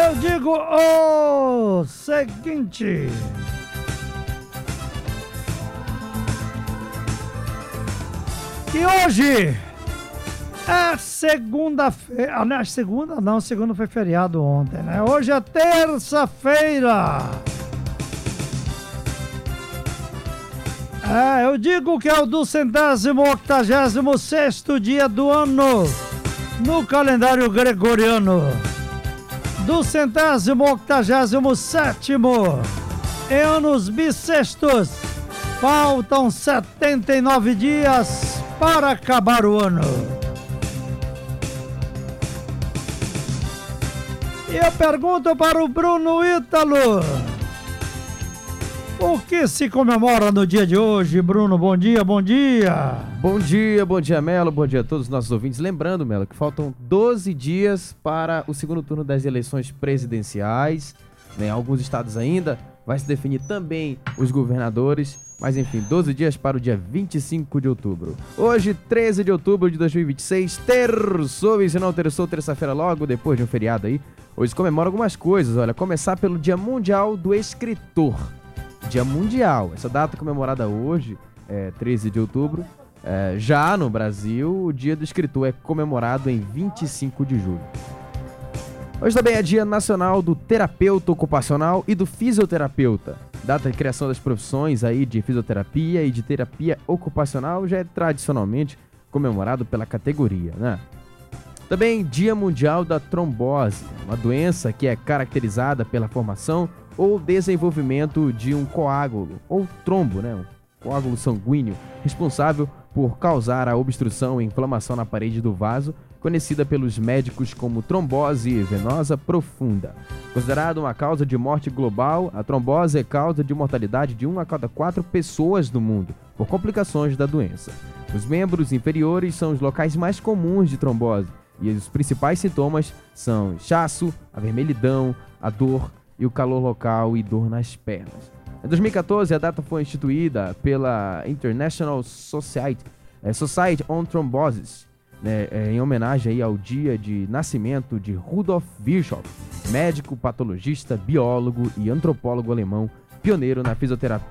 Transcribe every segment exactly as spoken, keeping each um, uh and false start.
Eu digo o seguinte. Que hoje é segunda-feira. Ah, não é segunda? Não, segunda foi feriado ontem, né? Hoje é terça-feira. É, eu digo que é o duzentésimo octagésimo sexto dia do ano no calendário gregoriano. Duzentésimo octagésimo sétimo em anos bissextos. Faltam setenta e nove dias para acabar o ano. E eu pergunto para o Bruno Ítalo: o que se comemora no dia de hoje, Bruno? Bom dia, bom dia. Bom dia, bom dia, Melo, bom dia a todos os nossos ouvintes. Lembrando, Melo, que faltam doze dias para o segundo turno das eleições presidenciais, né? Alguns estados ainda, vai se definir também os governadores, mas enfim, doze dias para o dia vinte e cinco de outubro. Hoje, treze de outubro de dois mil e vinte e seis, terçou, e se não terçou, terça-feira logo, depois de um feriado aí. Hoje se comemora algumas coisas, olha, começar pelo Dia Mundial do Escritor. Dia Mundial, essa data comemorada hoje, é, treze de outubro, é, já no Brasil, o Dia do Escritor é comemorado em vinte e cinco de julho. Hoje também é Dia Nacional do Terapeuta Ocupacional e do Fisioterapeuta. Data de criação das profissões aí de fisioterapia e de terapia ocupacional já é tradicionalmente comemorado pela categoria, né? Também Dia Mundial da Trombose, uma doença que é caracterizada pela formação ou desenvolvimento de um coágulo, ou trombo, né? Um coágulo sanguíneo, responsável por causar a obstrução e inflamação na parede do vaso, conhecida pelos médicos como trombose venosa profunda. Considerada uma causa de morte global, a trombose é causa de mortalidade de uma a cada quatro pessoas no mundo, por complicações da doença. Os membros inferiores são os locais mais comuns de trombose, e os principais sintomas são inchaço, a vermelhidão, a dor e o calor local e dor nas pernas. Em dois mil e catorze, a data foi instituída pela International Society, é, Society on Thrombosis, né, é, em homenagem aí ao dia de nascimento de Rudolf Virchow, médico, patologista, biólogo e antropólogo alemão, pioneiro na fisioterapia,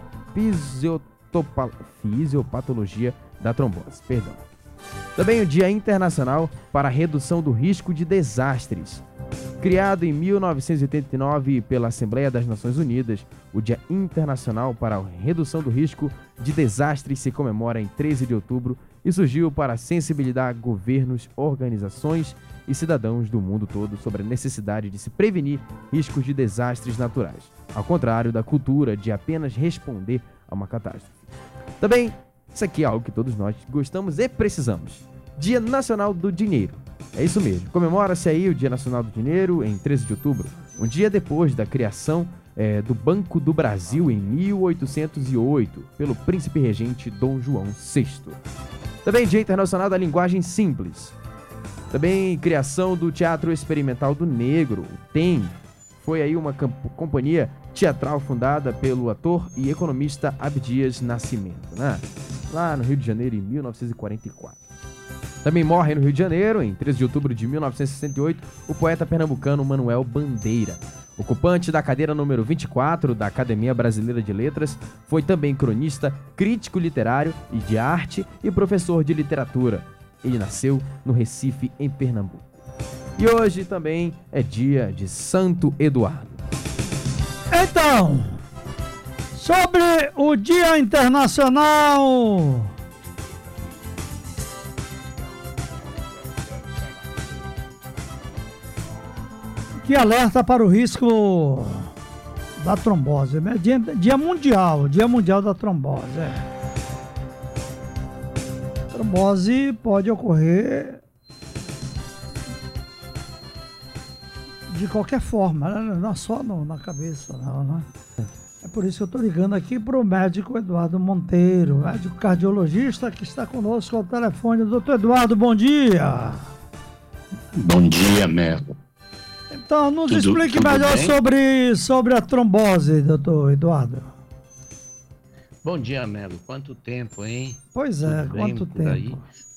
fisiotopa, fisiopatologia da trombose. Perdão. Também o Dia Internacional para a Redução do Risco de Desastres. Criado em mil novecentos e oitenta e nove pela Assembleia das Nações Unidas, o Dia Internacional para a Redução do Risco de Desastres se comemora em treze de outubro e surgiu para sensibilizar governos, organizações e cidadãos do mundo todo sobre a necessidade de se prevenir riscos de desastres naturais, ao contrário da cultura de apenas responder a uma catástrofe. Também, isso aqui é algo que todos nós gostamos e precisamos. Dia Nacional do Dinheiro. É isso mesmo. Comemora-se aí o Dia Nacional do Dinheiro em treze de outubro, um dia depois da criação é, do Banco do Brasil em mil oitocentos e oito, pelo príncipe regente Dom João sexto. Também Dia Internacional da Linguagem Simples. Também criação do Teatro Experimental do Negro, o T E M. Foi aí uma companhia teatral fundada pelo ator e economista Abdias Nascimento, né? Lá no Rio de Janeiro, em mil novecentos e quarenta e quatro. Também morre no Rio de Janeiro, em treze de outubro de mil novecentos e sessenta e oito, o poeta pernambucano Manuel Bandeira. Ocupante da cadeira número vinte e quatro da Academia Brasileira de Letras, foi também cronista, crítico literário e de arte e professor de literatura. Ele nasceu no Recife, em Pernambuco. E hoje também é dia de Santo Eduardo. Então, sobre o Dia Internacional que alerta para o risco da trombose, né? Dia, dia Mundial, Dia Mundial da Trombose. É. Trombose pode ocorrer de qualquer forma, né? Não só no, na cabeça, não, né? É por isso que eu estou ligando aqui para o médico Eduardo Monteiro, médico cardiologista que está conosco ao telefone. Doutor Eduardo, bom dia. Bom dia, Melo. Então, nos Tudo- explique tudo melhor bem? sobre, sobre a trombose, doutor Eduardo. Bom dia, Melo. Quanto tempo, hein? Pois é, Tudo bem quanto por aí? tempo.